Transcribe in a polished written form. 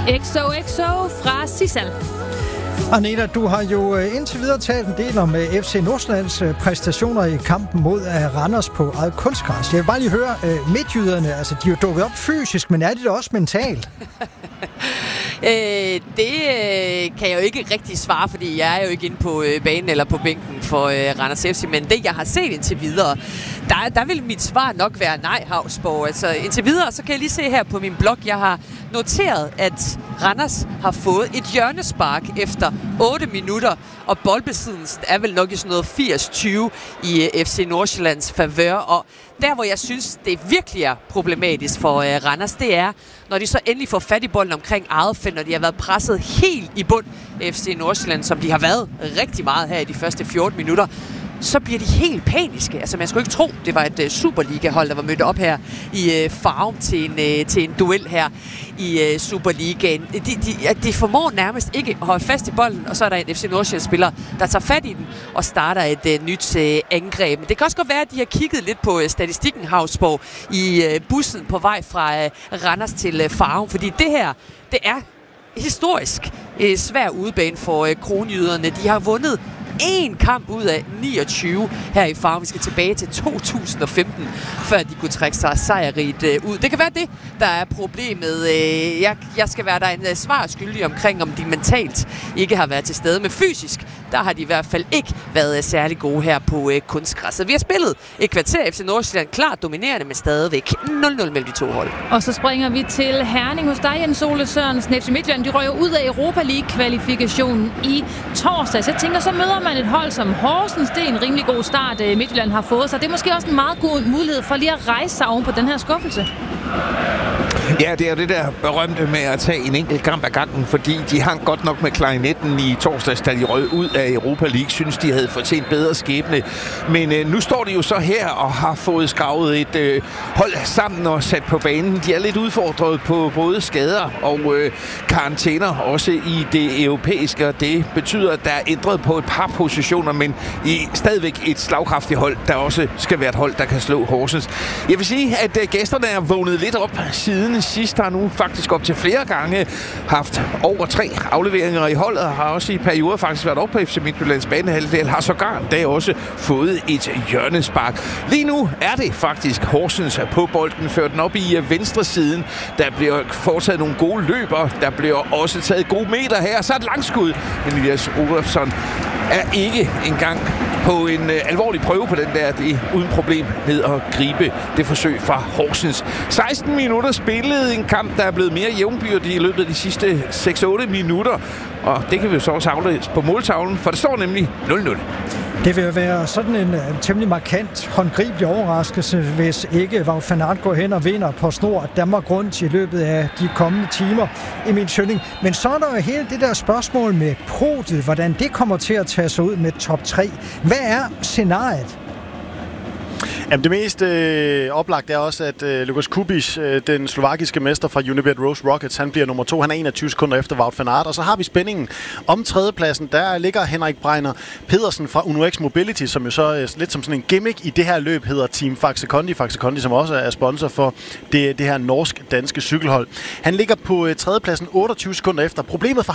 XOXO fra Sissal. Anita, du har jo indtil videre talt en del om FC Nordsjællands præstationer i kampen mod Randers på eget kunstgræs. Jeg vil bare lige høre, midtjyderne, altså de er jo dukket op fysisk, men er de da også mentalt? Det kan jeg jo ikke rigtig svare, fordi jeg er jo ikke inde på banen eller på bænken for Randers FC, men det jeg har set indtil videre, der vil mit svar nok være nej, Hausborg. Altså indtil videre, så kan jeg lige se her på min blog, jeg har noteret, at Randers har fået et hjørnespark efter 8 minutter, og boldbesiddelsen er vel nok i sådan noget 80-20 i FC Nordsjællands favør, og der hvor jeg synes, det virkelig er problematisk for Randers, det er, når de så endelig får fat i bolden omkring eget felt, når de har været presset helt i bund FC Nordsjælland, som de har været rigtig meget her i de første 14 minutter, så bliver de helt paniske. Altså, man skulle ikke tro, det var et Superliga-hold, der var mødt op her i Farum til en duel her i Superligaen. De formår nærmest ikke at holde fast i bolden, og så er der en FC Nordsjælland-spiller, der tager fat i den og starter et nyt angreb. Men det kan også godt være, at de har kigget lidt på statistikken, Hausborg, i bussen på vej fra Randers til Farum, fordi det her, det er historisk svær udebane for kronjyderne. De har vundet en kamp ud af 29 her i Farum. Vi skal tilbage til 2015, før de kunne trække sig sejrigt ud. Det kan være det, der er problemet. Jeg skal være der en svar skyldig omkring, om de mentalt ikke har været til stede. Men fysisk, der har de i hvert fald ikke været særlig gode her på kunstgræsset. Vi har spillet et kvarter FC Nordsjælland klart dominerende, men stadigvæk 0-0 mellem de to hold. Og så springer vi til Herning hos dig, Jens Ole Sørensen. FC Midtjylland, de røg ud af Europa League-kvalifikationen i torsdags. Jeg tænker, så møder man et hold som Horsens. Det er en rimelig god start, Midtjylland har fået, så det er måske også en meget god mulighed for lige at rejse sig oven på den her skuffelse. Ja, det er det der berømte med at tage en enkelt kamp ad gangen, fordi de hang godt nok med klarinetten i torsdags, da de røg ud af Europa League. Synes, de havde fortjent bedre skæbne. Men nu står de jo så her og har fået skravet et hold sammen og sat på banen. De er lidt udfordret på både skader og karantæner, også i det europæiske. Det betyder, at der er ændret på et par positioner, men i stadigvæk et slagkraftigt hold, der også skal være et hold, der kan slå Horsens. Jeg vil sige, at gæsterne er vågnet lidt op siden sidst, har nu faktisk op til flere gange haft over 3 afleveringer i holdet, og har også i perioder faktisk været op på FC Midtjyllands banehalvdel, har sågar da også fået et hjørnespark. Lige nu er det faktisk Horsens på bolden, ført den op i venstre siden. Der bliver foretaget nogle gode løber, der bliver også taget gode meter her, så et langskud. Men Elias Olofsson er ikke engang på en alvorlig prøve på den der, det er uden problem ned at gribe det forsøg fra Horsens. 16 minutter spillet, en kamp, der er blevet mere jævnbyrdig i løbet af de sidste 6-8 minutter. Og det kan vi jo så også aflæse på måltavlen, for det står nemlig 0-0. Det vil være sådan en temmelig markant, håndgribelig overraskelse, hvis ikke Wout van Aert går hen og vinder på snor Danmark rundt i løbet af de kommende timer i min søgning. Men så er der jo hele det der spørgsmål med podiet, hvordan det kommer til at tage sig ud med top 3. Hvad er scenariet? Jamen, det mest oplagt er også, at Lukas Kubiš, den slovakiske mester fra Unibet Rose Rockets, han bliver nummer 2. Han er 21 sekunder efter Wout van Aert. Og så har vi spændingen om tredjepladsen. Der ligger Henrik Breiner Pedersen fra UnoX Mobility, som jo så lidt som sådan en gimmick i det her løb hedder Team Faxe Kondi. Faxe Kondi, som også er sponsor for det her norsk-danske cykelhold. Han ligger på tredjepladsen 28 sekunder efter. Problemet for